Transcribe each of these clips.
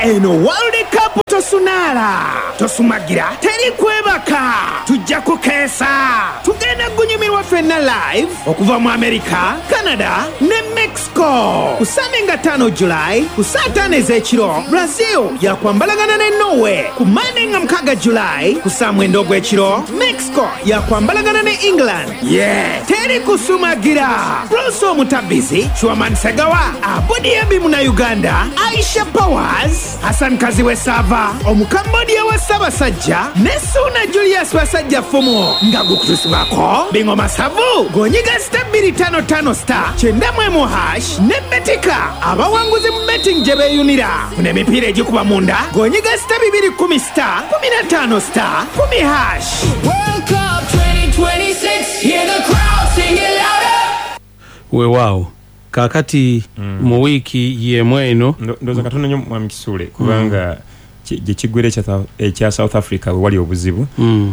eno World Cup tosunala tosumagira teri kwebaka tujja kukeesa tugenda gunyumirwa fenna live okuva mu America, Canada ne Mexico ku Sunday nga 5 July ku saa 5 ez'ekiro. Brazil yakwambalagana ne Norway ku Monday nga 6 July ku saa 9 ogw'ekiro. Mexico yakwambalagana ne England. Teri kusumagira. Bruce Omutabizi, Chwaman Segawa, Abudi Abimu na Uganda, Aisha Powers, Hassan Kaziwe Sava, Omukambodia wa Sabasajja, Nesuna Julius Wasajja Fumo, Ngagu Kutusibako, Bingo Masavu, Gonyiga Star 255 Star, Chendamwemu Hash, Nebetika, Abawanguzi Betting Jebe Unira, Kunemipire Jikuba Munda, Gonyiga Star 210 Star, 15 Star, 10 Hash. World Cup 2026, hear the crowd sing it louder. Wow. Kakati mu wiki yemweno ndoza katonda nyo mwamkisule kubanga je kigwere kya South Africa wali obuzibu.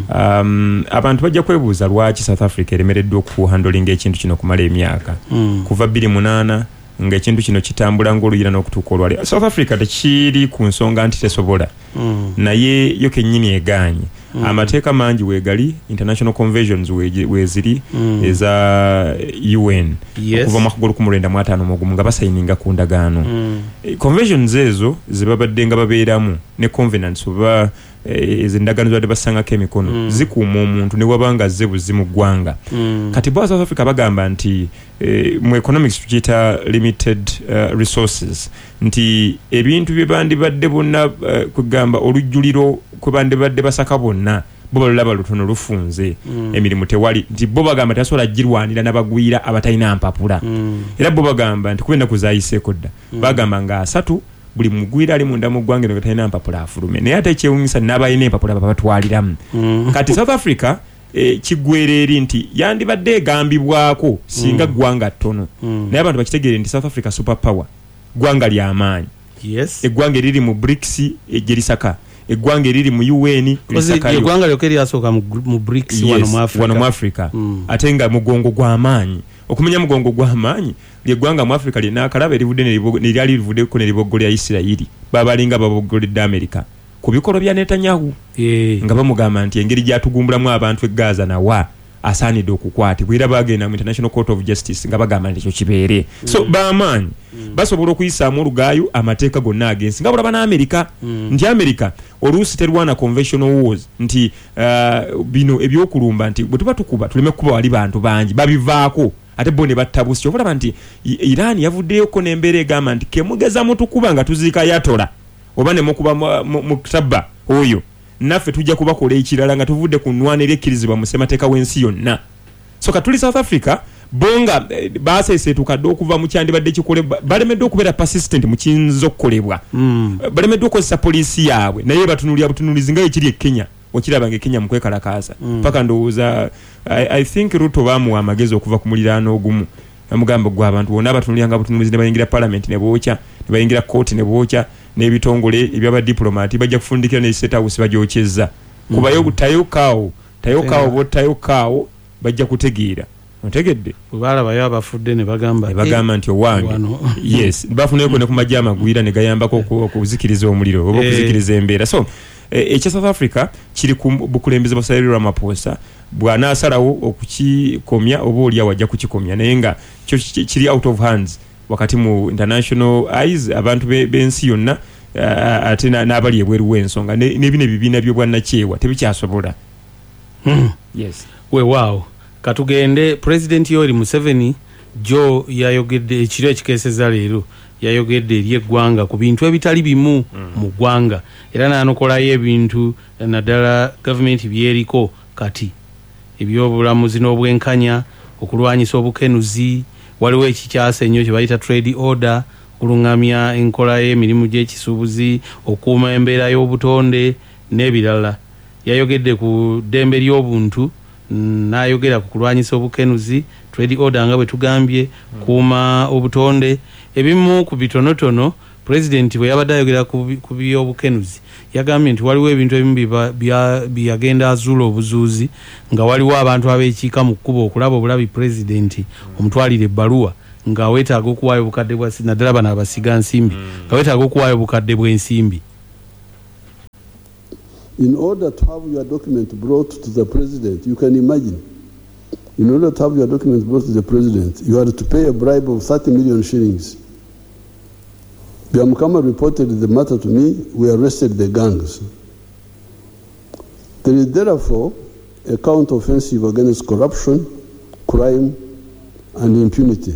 Abantu bajja kwebuuza lwaki South Africa eremereddwa okuhandling ekintu kino kumala emyaka kuva 2008 nga ekintu kino kitambula ng'oluyira n'okutuuka olwali. South Africa tekiri ku nsonga nti tesobola naye yo kennyini egaanye. Amateeka mangi weegali, international conventions weeziri eza UN okuva mu 1995 nga basayininga ku ndagaano. Conventions ezo zibabadde nga babeeramu ne covenants oba ezindagaano zibadde basangako emikono zikuuma omuntu ne wabanga ze buzimu ggwanga. Kati bo South Africa bagamba nti mu economics tukiyita limited resources nti ebintu bye bandibadde bonna kugamba olujjuliro kwe bandibadde basaka bonna bo balaba lutono lufunze emirimu tewali nti bo bagamba tasobola girwanira n'abagwira abatalina mpapula. Era bo bagamba nti kubenda kuzayiseeko dda bagamba nga 3 buli mugwira ali munda mu ggwanga nga talina mpapula afulume naye ate ekyewuunyisa n'abalina empapula babatwaliramu. Kati South Africa kigwereri nti yandibadde egambibwako singa ggwanga ttono naye abantu bakitegeere nti South Africa super power ggwanga ly'amaanyi. Eggwanga eriri mu BRICS ejerisaka, eggwanga eriri mu UN lisaka, eggwanga lyokeri asooka mu BRICS wano mu Africa ate nga mugongo gw'amaanyi. Okumenya mugongo gw'amaanyi ly'eggwanga mu Africa ly'enaakalaba erivudde neryali livuddeko ne libogolya Isirayiri babalinga babogoledde America ku bikolo bya Netanyahu nga bamugamba nti engeri gyatugumbulamu abantu e Gaza nawa asaanidde okukwatibwa era bagenda mu International Court of Justice nga bagamba nti ekyo kibeere. So bamaanyi basobola okuyisaamu olugaayo amateeka gonna agensi nga bulaba n'Amerika nti Amerika oluusi terwana conventional wars nti bino ebyokulumba nti bwe tuba tukuba tuleme kuba wali bantu bangi babivaako ate bo ne battabusi. Olaba nti Iran yavuddeyoko n'embeera egamba nti kemugeza mutukuba nga tuziika yatola oba ne mukuba mukutaba oyo naffe tujja kubakola ekirala nga tuvudde ku nnwana eryekkirizibwa mu ssemateeka w'ensi yonna. So katuli South Africa bonga baaseeseetukadde okuva mu kyandibadde kikolebwa balemeddwe okubeera persistent mu kiyinza okukolebwa balemeddwe okukozesa poliisi yaabwe naye batunulira butunulizi nga ekiri e Kenya okiraba nga e Kenya mu kwekalakaasa paka ndowooza I think Ruto baamuwa amagezi okuva ku muliraano ogumu namugamba gwa abantu bonna batunulira nga butunulizi ne bayingira parliament ne bookya ne bayingira kooti ne bookya n'ebitongole ebyaba diplomati bajja kufundikira ne state house bajyokyezza kubayo tayokaawo botayokaawo bajja kutegeera otegedde balabayo abafudde ne bagamba nti owange yes bafuneko ne kumajja amagwira ne gayambako okuzikiriza omuliro oba okuzikiriza embeera. So ekya South Africa kiri ku bukulembeze bwa Cyril Ramaphosa bw'anaasalawo okukikomya oba oli awajja kukikomya naye nga kiri out of hands wakati mu international eyes abantu b'ensi yonna ate n'abali ebweru w'ensonga n'ebino ebibiina by'obwannakyewa tebikyasobola. Yes. Wow. Katugende President Yoweri Museveni jo yayogedde ekiro ekikeeseza leero yayogedde eri eggwanga ku bintu ebitali bimu mu ggwanga era n'anokolayo ebintu naddala gavumenti byeriko kati ebyobulamuzi n'obwenkanya okulwanyisa obukenuzi waliwo ekikyasa ennyo kye bayita trade order okulungamya enkola y'emirimu gy'ekisuubuzi okuuma embeera y'obutonde n'ebirala. Yayogedde ku ddembe ly'obuntu n'ayogera ku kulwanyisa obukenuzi trade order nga bwe tugambye kuuma obutonde ebimu ku bitonotono. President bwe yabadde ayogera ku by'obukenuzi yagambye nti waliwo ebintu ebimu byagenda azuula obuzuuzi nga waliwo abantu abeekiika mu kkubo okulaba obulabi President omutwalire ebbaluwa nga weetaaga okuwaayo obukadde bwa naddala bano abasiga nsimbi nga weetaaga okuwaayo obukadde bw'ensimbi. In order to have your document brought to the president, you can imagine, in order to have your document brought to the president, you had to pay a bribe of 30 million shillings. Byamukama reported the matter to me. We arrested the gangs. There is therefore a count offensive against corruption, crime, and impunity.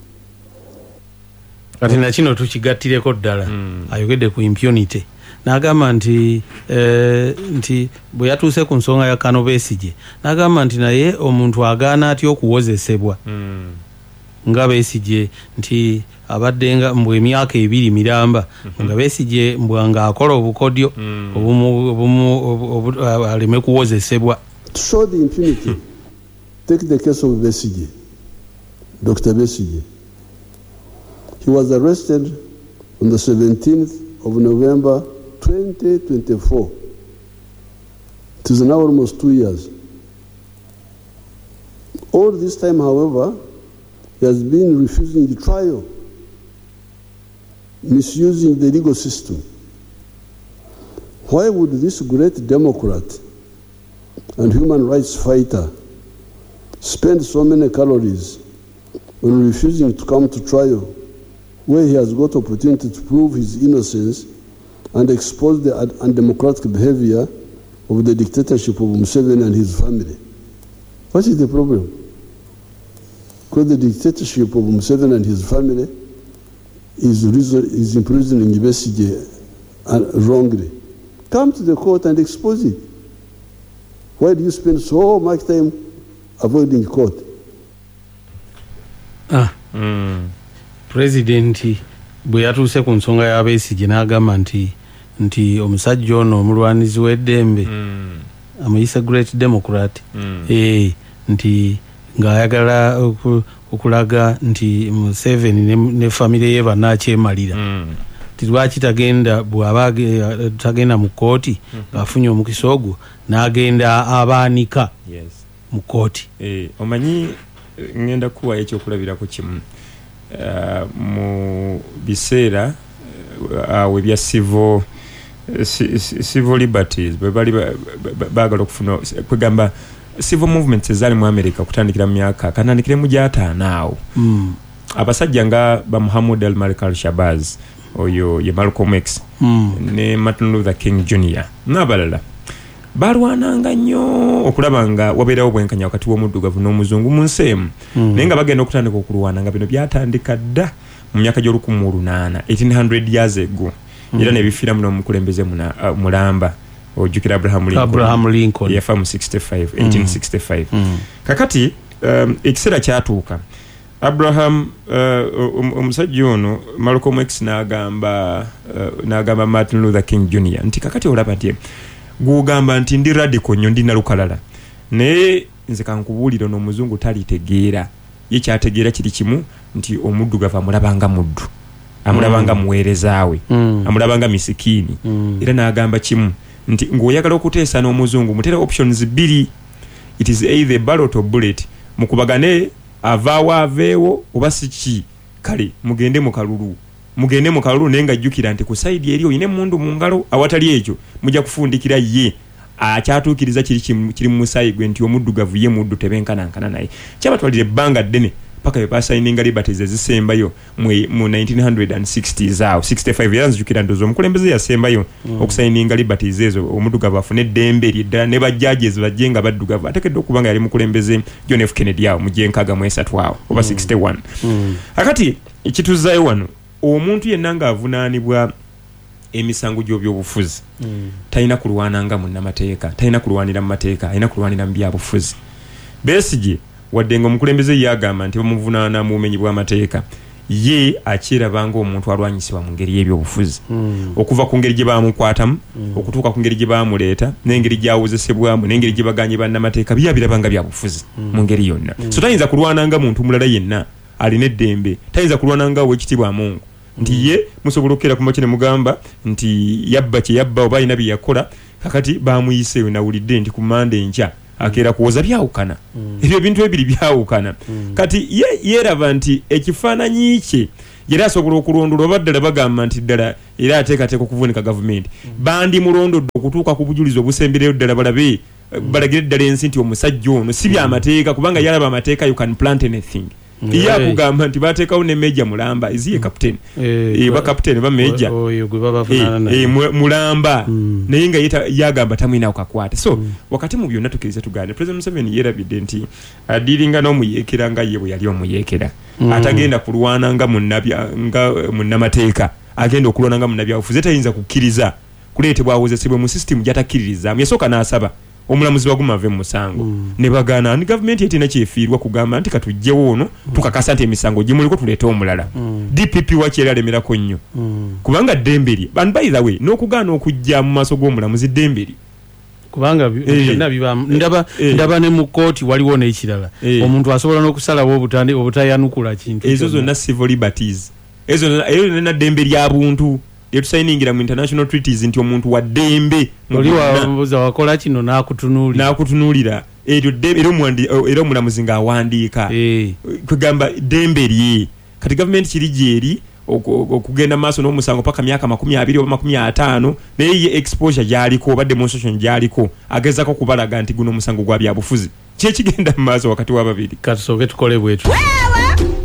Kati na kino tukigattireko ddala ayogedde ku impunity n'agamba nti bwe yatuuse ku nsonga ya Kano Besigye n'agamba nti naye omuntu agaana atya okuwozesebwa nga Besigye nti abadde nga mbwe emyaka 2 miramba nga Besigye mbwanga akola obukodyo aleme kuwozesebwa. To show the impunity, take the case of Besigye, Dr. Besigye. He was arrested on the 17th of November 2024. It is now almost 2 years. All this time, however, he has been refusing the trial, misusing the legal system. Why would this great Democrat and human rights fighter spend so many calories on refusing to come to trial, where he has got opportunity to prove his innocence and expose the undemocratic behavior of the dictatorship of Museveni and his family? What is the problem? Because the dictatorship of Museveni and his family is imprisoning Besigye wrongly. Come to the court and expose it. Why do you spend so much time avoiding court? President bwe yatuuse ku nsonga ya Besigye n'agamba nti omusajja ono omulwanizi w'eddembe amuyise great democrat nti ng'ayagala okulaga nti Museveni ne famire ye banaakyemalira lwaki bw'aba tagenda mu kooti ng'afunye omukisa ogwo n'agenda abaanika mu kooti. Omanyi ngenda kuwayo ekyokulabirako kimu mu biseera awe bya civil liberties bwe bali baagala okufuna kwegamba civil movements ezaali mu America kutandikira mu myaka kanandikire mu gy'ataano awo abasajja nga ba Muhammad al-Malik al-Shabazz oyo ye Malcolm X ne Martin Luther King Jr. n'abalala balwananga nnyo okulaba nga wabeerawo bwenkanya wakati w'omuddugavu n'omuzungu mu nsi emu naye nga bagenda okutandika okulwana nga bino byatandika dda mu myaka gy'olukumu 1800 years ago era ne bifiira muno omukulembeze mulamba ojjukira Abraham Lincoln yafa mu 1865 kakati ekiseera kyatuuka Abraham omusajja ono Malcolm X n'agamba Martin Luther King Jr. nti kakati olaba nti gugamba nti ndi radical nnyo ndina lukalala naye nze kankubuulira n'omuzungu talitegeera ye kyategeera kiri kimu nti omuddugavu amulabanga muddu amulabanga muweerezaawe amulabanga misikini era n'agamba kimu nti ng'oyagala okuteesa n'omuzungu mutera options 2 it is either ballot or bullet mukubagane avaawo aveewo oba siki kale mugende mu kalulu naye nga jjukira nti ku saidi eri oyina emmundu mu ngalo awatali ekyo mujja kufundikira ye akyatuukiriza kiri mu musaayi gwe nti omuddugavu ye muddu tebenkanankana naye kyabatwalira ebbanga ddene paka bwe basayininga liberties ezisembayo mu 1960s awo 65 era nzijukira ndozo omukulembeze yasembayo okusayininga liberties ezo omuddugavu afune eddembe ery'eddala ne bajjajezi bajje nga baddugavu ateekeddwa okuba nga yali mukulembeze John F. Kennedy awo mu gyenkaaga mu 3 awo oba 61 akati ekituzaayo wano omuntu yenna ng'avunaanibwa emisango gy'ebyobufuzi talina kulwananga munnamateeka talina kulwanira mu mateeka alina kulwanira mu byabufuzi. Besigye wadde nga omukulembeze yagamba nti bamuvunaana mu bumenyi bw'amateeka ye akirabanga omuntu alwanyisibwa mu ngeri y'ebyobufuzi okuva ku ngeri gye baamukwatamu okutuuka ku ngeri gye baamuleeta n'engeri gy'awozesebwamu n'engeri gye baganye bannamateeka birabanga byabufuzi mu ngeri yonna. So tayinza kulwananga muntu mulala yenna alina eddembe tayinza kulwananga ow'ekitiibwa Mungu nti ye musobola okukeera ku makine mugamba nti yabba kye yabba oba alina bye yakola kakati baamuyiseeyo nawulidde nti ku Mande enkya akeera kuwoza byawukana ebyo bintu ebiri byawukana kati yeraba nti ekifaananyi kye yera asobola okulondolwa baddala bagamba nti ddala era ateekateeka okuvuunika gavumenti bandi mulondodde okutuuka ku bujulizi obusembereyo ddala balabe balagire ddala ensi nti omusajja ono si byamateeka kubanga yalaba amateeka you can plant anything iya kugamba nti bateekawo ne Meja Mulamba iziye captain ba captain ba Meja oyo gwe baba funana Mulamba naye nga yagamba tamwina okakwata so wakati mu byonna tukiriza tugane President Museveni yerabidde nti adiringa n'omuyekera nga yebo yali omuyekera atagenda kulwana nga munnamateeka agenda okulwana nga munnabyabufuzi tayinza kukkiriza kuleetebwa awozesebwe mu system gyatakkiririza yasooka n'asaba omulamuzi bagumave mu musango ne bagana ni government yetina kyefiirwa kugamba nti katujjewo ono tukakasa nti emisango gimuliko tuleeta omulala DPP wakyera lemerako nnyo kubanga Dembeli and by the way n'okugaana okujja mu maaso g'omulamuzi Dembeli kubanga byonna ndaba ne mu kooti waliwo n'ekirala omuntu asobola n'okusalawo obutayanukula kintu ezo zonna civil liberties ezo na Dembeli abuntu yetusayingira mu international treaties nti omuntu wa dembe oliwa wakola kino nakutunulira era omulamuzi nga awandiika kugamba Dembeli kati government kiri gyeri okugenda maaso n'omusango paka myaka 20 oba 50 naye ye exposure gyaliko oba demonstration gyaliko agezako kubalaga nti guno omusango gwa byabufuzi kyekigenda mu maaso wakati w'ababiri katusooke tukole bwetu